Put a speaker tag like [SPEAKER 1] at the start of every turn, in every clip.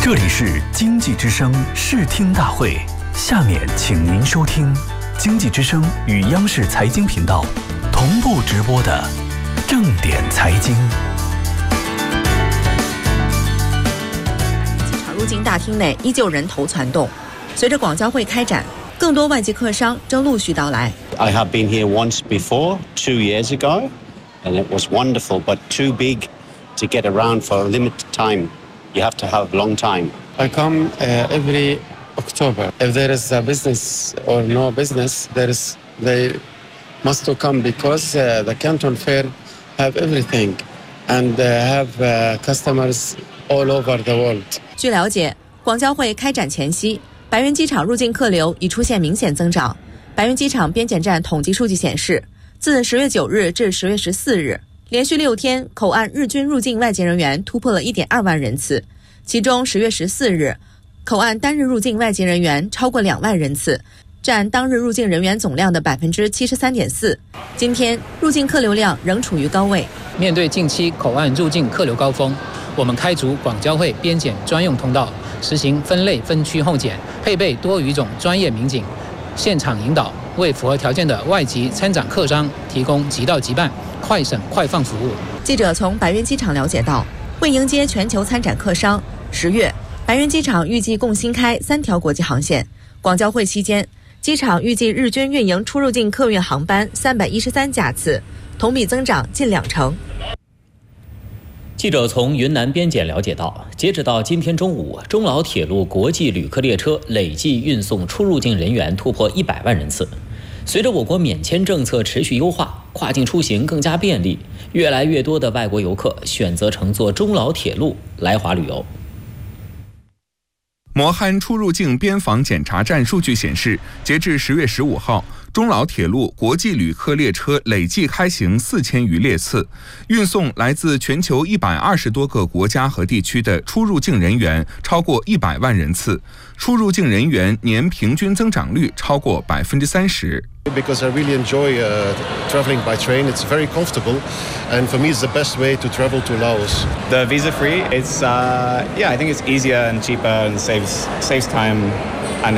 [SPEAKER 1] 这里是经济之声视听大会，下面请您收听经济之声与央视财经频道同步直播的正点财经。
[SPEAKER 2] 机场入境大厅内依旧人头攒动，随着广交会开展，更多外籍客商正陆续到来。
[SPEAKER 3] I have been here once before, 2 years ago, and it was wonderful, but too big to get around for a limited time. You have to have a long time.
[SPEAKER 4] I come every October. If there is a business or no business, they must come because the Canton Fair have everything and have customers all over the world.
[SPEAKER 2] 据了解，广交会开展前夕，白云机场入境客流已出现明显增长。白云机场边检站统计数据显示，自10月9日至10月14日，连续6天，口岸日均入境外籍人员突破了 1.2 万人次，其中10月14日，口岸单日入境外籍人员超过2万人次，占当日入境人员总量的 73.4%。今天入境客流量仍处于高位。
[SPEAKER 5] 面对近期口岸入境客流高峰，我们开除广交会边检专用通道，实行分类分区候检，配备多语种专业民警，现场引导，为符合条件的外籍参展客商提供即到即办、快审快放服务。
[SPEAKER 2] 记者从白云机场了解到，为迎接全球参展客商，10月白云机场预计共新开3条国际航线。广交会期间，机场预计日均运营出入境客运航班313架次，同比增长近2成。
[SPEAKER 6] 记者从云南边检了解到，截止到今天中午，中老铁路国际旅客列车累计运送出入境人员突破100万人次。随着我国免签政策持续优化，跨境出行更加便利，越来越多的外国游客选择乘坐中老铁路来华旅游。
[SPEAKER 7] 磨憨出入境边防检查站数据显示，截至10月15号，中老铁路国际旅客列车累计开行4000余列次，运送来自全球120多个国家和地区的出入境人员超过100万人次，出入境人员年平均增长率超过30%。
[SPEAKER 8] Because I really enjoy traveling by train. It's very comfortable, and for me, it's the best way to travel to Laos.
[SPEAKER 9] The visa-free, it's I think it's easier and cheaper and saves time, and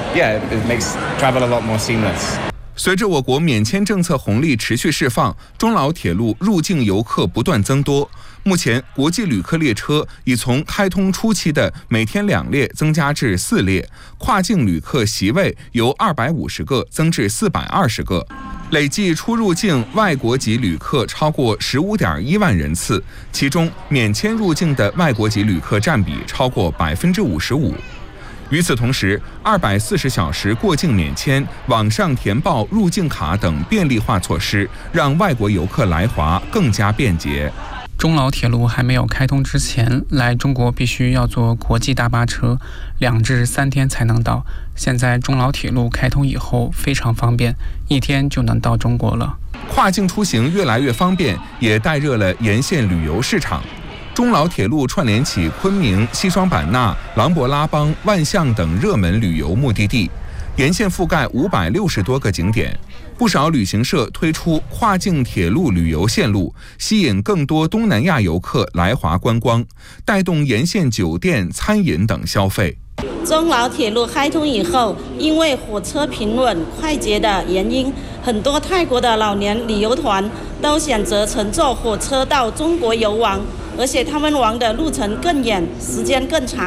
[SPEAKER 9] it makes travel a lot more seamless.
[SPEAKER 7] 随着我国免签政策红利持续释放，中老铁路入境游客不断增多。目前，国际旅客列车已从开通初期的每天2列增加至4列，跨境旅客席位由250个增至420个，累计出入境外国籍旅客超过15.1万人次，其中免签入境的外国籍旅客占比超过55%。与此同时，240小时过境免签、网上填报入境卡等便利化措施，让外国游客来华更加便捷。
[SPEAKER 10] 中老铁路还没有开通之前，来中国必须要坐国际大巴车，2至3天才能到。现在中老铁路开通以后非常方便，1天就能到中国了。
[SPEAKER 7] 跨境出行越来越方便，也带热了沿线旅游市场。中老铁路串联起昆明、西双版纳、琅勃拉邦、万象等热门旅游目的地，沿线覆盖560多个景点。不少旅行社推出跨境铁路旅游线路，吸引更多东南亚游客来华观光，带动沿线酒店、餐饮等消费。
[SPEAKER 11] 中老铁路开通以后，因为火车平稳快捷的原因，很多泰国的老年旅游团都选择乘坐火车到中国游玩，而且他们玩的路程更远，时间更长。